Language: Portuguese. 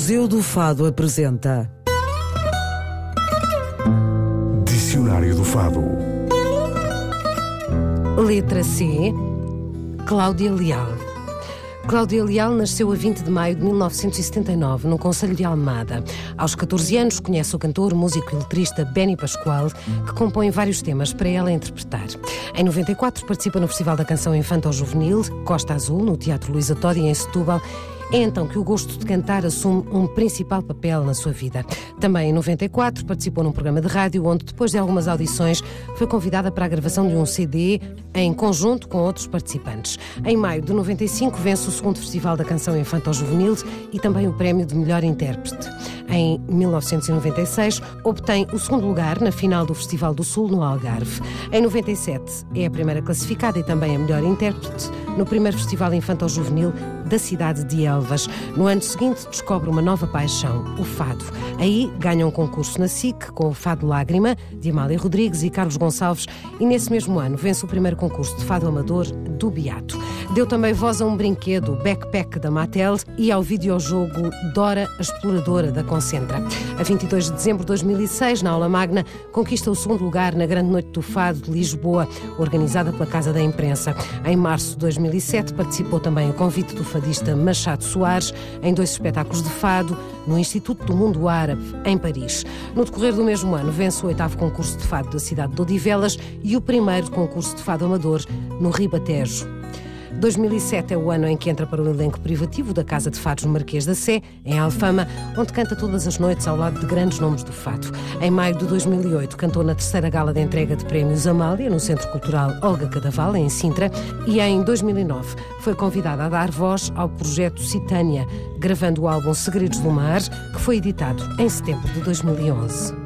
Museu do Fado apresenta Dicionário do Fado. Letra C. Cláudia Leal. Cláudia Leal nasceu a 20 de maio de 1979, no concelho de Almada. Aos 14 anos, conhece o cantor, músico e letrista Benny Pascoal, que compõe vários temas para ela interpretar. Em 94, participa no Festival da Canção Infanto-Juvenil, Costa Azul, no Teatro Luísa Todi, em Setúbal. É então que o gosto de cantar assume um principal papel na sua vida. Também em 94 participou num programa de rádio onde, depois de algumas audições, foi convidada para a gravação de um CD em conjunto com outros participantes. Em maio de 95 vence o segundo Festival da Canção Infanto-Juvenil e também o prémio de melhor intérprete. Em 1996 obtém o segundo lugar na final do Festival do Sul no Algarve. Em 97 é a primeira classificada e também a melhor intérprete no primeiro Festival Infanto-Juvenil da cidade de Elvas. No ano seguinte descobre uma nova paixão, o fado. Aí ganha um concurso na SIC com o Fado Lágrima, de Amália Rodrigues e Carlos Gonçalves, e nesse mesmo ano vence o primeiro concurso de fado amador do Beato. Deu também voz a um brinquedo, Backpack da Mattel, e ao videojogo Dora, a Exploradora da Concentra. A 22 de dezembro de 2006, na aula magna, conquista o segundo lugar na Grande Noite do Fado de Lisboa, organizada pela Casa da Imprensa. Em março de 2007 participou também a convite do fadista Machado Soares em 2 espetáculos de fado no Instituto do Mundo Árabe, em Paris. No decorrer do mesmo ano, vence o 8º concurso de fado da cidade de Odivelas e o primeiro concurso de fado amador no Ribatejo. 2007 é o ano em que entra para o elenco privativo da Casa de Fados no Marquês da Sé, em Alfama, onde canta todas as noites ao lado de grandes nomes do fado. Em maio de 2008 cantou na 3ª gala de entrega de prémios Amália, no Centro Cultural Olga Cadaval, em Sintra, e em 2009 foi convidada a dar voz ao projeto Citânia, gravando o álbum Segredos do Mar, que foi editado em setembro de 2011.